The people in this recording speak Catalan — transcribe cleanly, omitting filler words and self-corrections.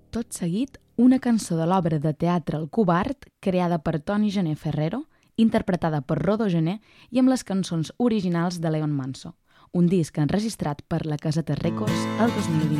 Tot seguit, una cançó de l'obra de teatre El Covard, creada per Toni Gené Ferrero, interpretada per Rodó Gené i amb les cançons originals de Leon Manso, un disc enregistrat per la Caseta Records el 2020.